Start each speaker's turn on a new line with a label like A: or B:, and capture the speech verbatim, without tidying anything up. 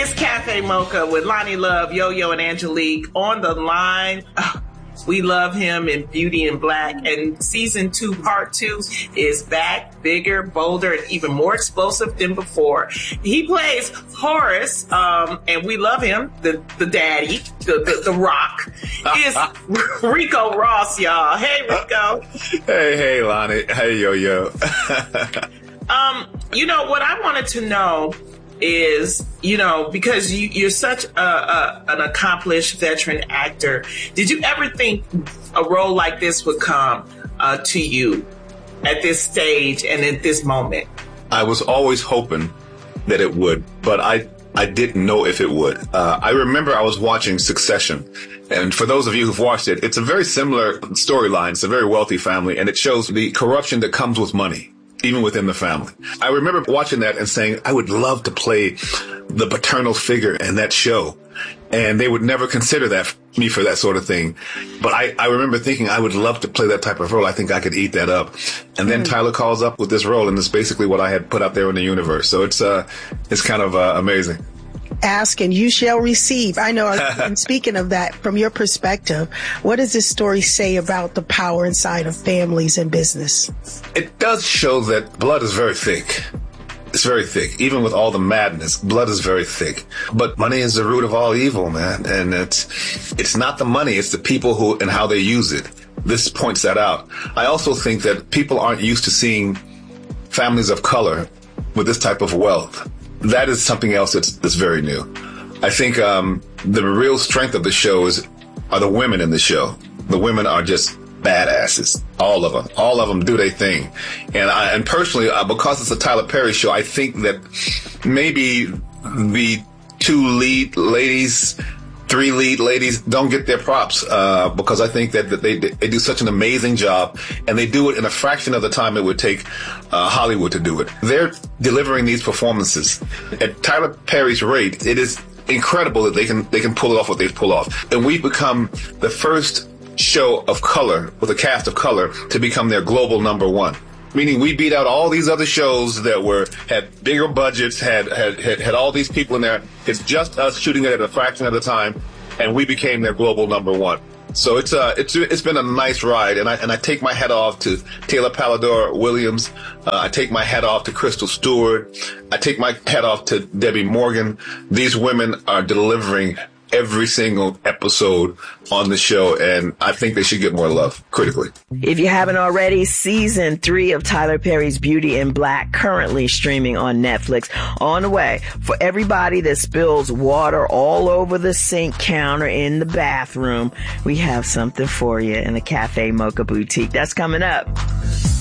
A: It's Cafe Mocha with Lonnie Love, Yo-Yo, and Angelique on the line. Oh, we love him in Beauty in Black, and season two, part two is back, bigger, bolder, and even more explosive than before. He plays Horace, um, and we love him, the, the daddy, the, the, the rock, is Rico Ross, y'all. Hey, Rico.
B: Hey, hey, Lonnie. Hey, Yo-Yo.
A: um, you know, what I wanted to know is, you know, because you, you're such a, a, an accomplished veteran actor, did you ever think a role like this would come uh, to you at this stage and at this moment?
B: I was always hoping that it would, but I, I didn't know if it would. Uh, I remember I was watching Succession, and for those of you who've watched it, it's a very similar storyline. It's a very wealthy family, and it shows the corruption that comes with money, even within the family. I remember watching that and saying, I would love to play the paternal figure in that show. And they would never consider that me for that sort of thing. But I, I remember thinking I would love to play that type of role. I think I could eat that up. And then mm. Tyler calls up with this role, and it's basically what I had put out there in the universe. So it's, uh, it's kind of uh, amazing.
C: Ask and you shall receive. I know. And speaking of that, from your perspective, what does this story say about the power inside of families and business?
B: It does show that blood is very thick. It's very thick. Even with all the madness, blood is very thick. But money is the root of all evil, man. And it's, it's not the money, it's the people who and how they use it. This points that out. I also think that people aren't used to seeing families of color with this type of wealth. That is something else that's, that's very new. I think um, the real strength of the show is are the women in the show. The women are just badasses. All of them. All of them do their thing. And I, and personally, uh, because it's a Tyler Perry show, I think that maybe the two lead ladies, three lead ladies don't get their props uh, because I think that, that they they do such an amazing job, and they do it in a fraction of the time it would take uh, Hollywood to do it. They're delivering these performances at Tyler Perry's rate. It is incredible that they can they can pull it off what they've pulled off, and we've become the first show of color with a cast of color to become their global number one. Meaning we beat out all these other shows that were had bigger budgets, had, had had had all these people in there. It's just us shooting it at a fraction of the time, and we became their global number one. So it's uh it's it's been a nice ride, and I and I take my hat off to Taylor Palador Williams. Uh, I take my hat off to Crystal Stewart. I take my hat off to Debbie Morgan. These women are delivering every single episode on the show, and I think they should get more love critically.
D: If you haven't already, season three of Tyler Perry's Beauty in Black, currently streaming on Netflix, on the way. For everybody that spills water all over the sink counter in the bathroom, we have something for you in the Cafe Mocha Boutique. That's coming up.